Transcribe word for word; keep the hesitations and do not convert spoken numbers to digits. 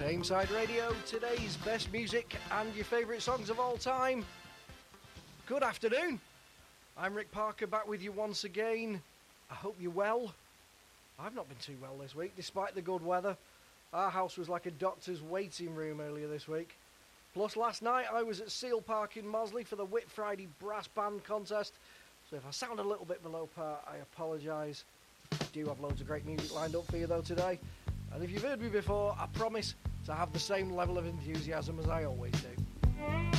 Tameside Radio, today's best music and your favourite songs of all time. Good afternoon. I'm Rick Parker, back with you once again. I hope you're well. I've not been too well this week, despite the good weather. Our house was like a doctor's waiting room earlier this week. Plus, last night I was at Seal Park in Mosley for the Whit Friday Brass Band contest. So if I sound a little bit below par, I apologise. I do have loads of great music lined up for you though today. And if you've heard me before, I promise to have the same level of enthusiasm as I always do.